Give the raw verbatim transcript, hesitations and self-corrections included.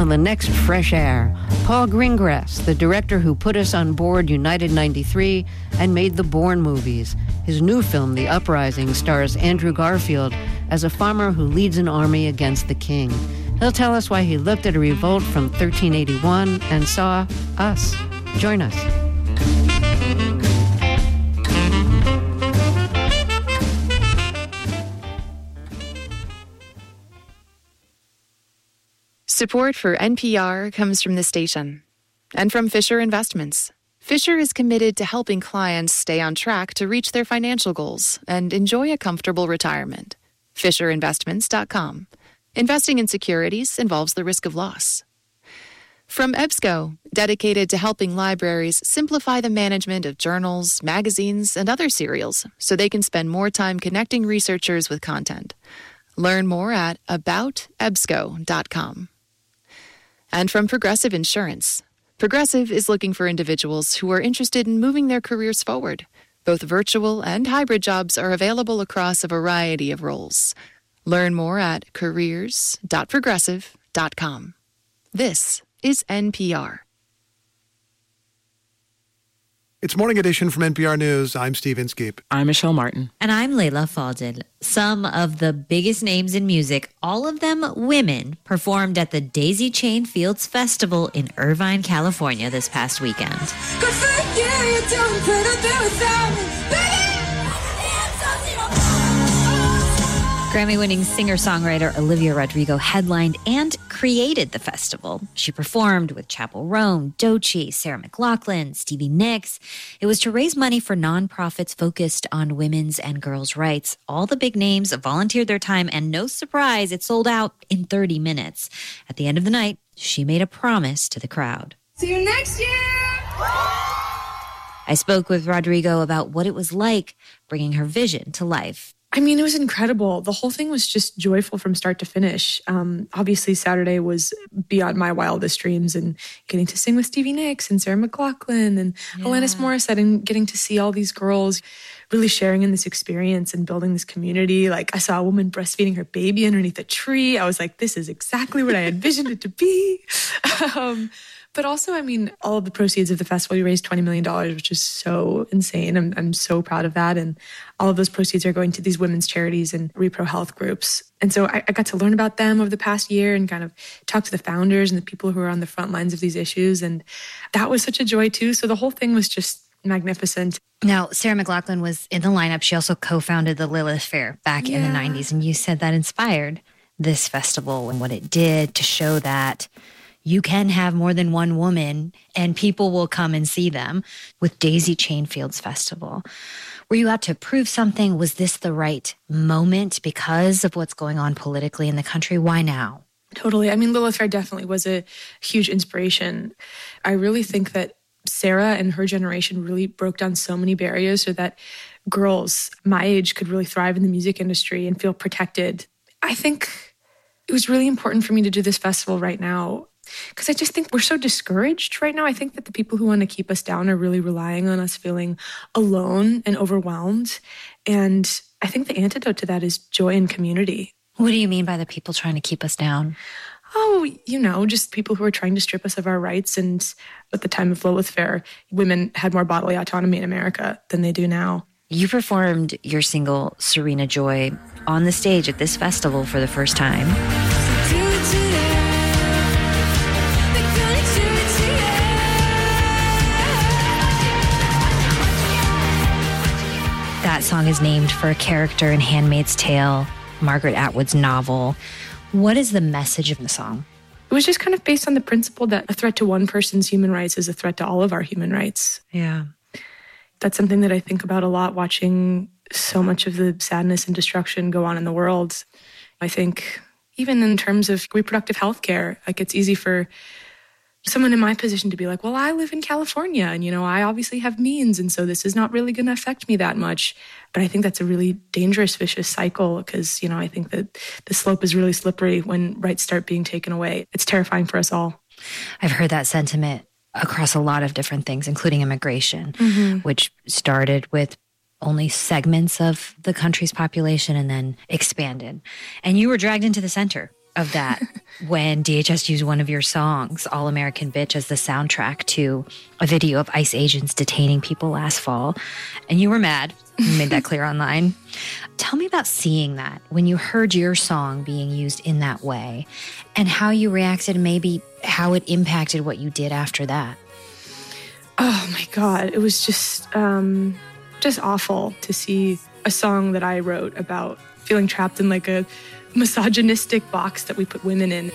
On the next Fresh Air, Paul Greengrass, the director who put us on board United ninety-three and made the Bourne movies. His new film, The Uprising, stars Andrew Garfield as a farmer who leads an army against the king. He'll tell us why he looked at a revolt from thirteen eighty-one and saw us. Join us. Support for N P R comes from the station and from Fisher Investments. Fisher is committed to helping clients stay on track to reach their financial goals and enjoy a comfortable retirement. Fisher Investments dot com. Investing in securities involves the risk of loss. From EBSCO, dedicated to helping libraries simplify the management of journals, magazines, and other serials so they can spend more time connecting researchers with content. Learn more at about ebsco dot com. And from Progressive Insurance. Progressive is looking for individuals who are interested in moving their careers forward. Both virtual and hybrid jobs are available across a variety of roles. Learn more at careers dot progressive dot com. This is N P R. It's Morning Edition from N P R News. I'm Steve Inskeep. I'm Michelle Martin. And I'm Layla Faldin. Some of the biggest names in music, all of them women, performed at the Daisy Chain Fields Festival in Irvine, California this past weekend. Good for you, you don't put up there without me, baby. Grammy-winning singer-songwriter Olivia Rodrigo headlined and created the festival. She performed with Chappell Roan, Doechii, Sarah McLachlan, Stevie Nicks. It was to raise money for nonprofits focused on women's and girls' rights. All the big names volunteered their time, and no surprise, it sold out in thirty minutes. At the end of the night, she made a promise to the crowd. See you next year! I spoke with Rodrigo about what it was like bringing her vision to life. I mean, it was incredible. The whole thing was just joyful from start to finish. Um, obviously, Saturday was beyond my wildest dreams, and getting to sing with Stevie Nicks and Sarah McLachlan and yeah. Alanis Morissette, and getting to see all these girls really sharing in this experience and building this community. Like, I saw a woman breastfeeding her baby underneath a tree. I was like, this is exactly what I envisioned it to be. Um, But also, I mean, all of the proceeds of the festival, we raised twenty million dollars, which is so insane. I'm I'm so proud of that. And all of those proceeds are going to these women's charities and repro health groups. And so I, I got to learn about them over the past year and kind of talk to the founders and the people who are on the front lines of these issues. And that was such a joy, too. So the whole thing was just magnificent. Now, Sarah McLachlan was in the lineup. She also co-founded the Lilith Fair back yeah. in the nineties. And you said that inspired this festival and what it did to show that you can have more than one woman and people will come and see them with Daisy Chain Fields Festival. Were you out to prove something? Was this the right moment because of what's going on politically in the country? Why now? Totally. I mean, Lilith Fair definitely was a huge inspiration. I really think that Sarah and her generation really broke down so many barriers so that girls my age could really thrive in the music industry and feel protected. I think it was really important for me to do this festival right now, because I just think we're so discouraged right now. I think that the people who want to keep us down are really relying on us feeling alone and overwhelmed. And I think the antidote to that is joy and community. What do you mean by the people trying to keep us down? Oh, you know, just people who are trying to strip us of our rights. And at the time of Lilith Fair, women had more bodily autonomy in America than they do now. You performed your single, Serena Joy, on the stage at this festival for the first time. That song is named for a character in Handmaid's Tale, Margaret Atwood's novel. What is the message of the song? It was just kind of based on the principle that a threat to one person's human rights is a threat to all of our human rights. Yeah. That's something that I think about a lot, watching so much of the sadness and destruction go on in the world. I think even in terms of reproductive health care, like it's easy for someone in my position to be like, well, I live in California and, you know, I obviously have means. And so this is not really going to affect me that much. But I think that's a really dangerous, vicious cycle because, you know, I think that the slope is really slippery when rights start being taken away. It's terrifying for us all. I've heard that sentiment across a lot of different things, including immigration, mm-hmm. which started with only segments of the country's population and then expanded. And you were dragged into the center of that when D H S used one of your songs, All American Bitch, as the soundtrack to a video of ICE agents detaining people last fall. And you were mad. You made that clear online. Tell me about seeing that when you heard your song being used in that way and how you reacted and maybe how it impacted what you did after that. Oh my God. It was just, um, just awful to see a song that I wrote about feeling trapped in like a misogynistic box that we put women in.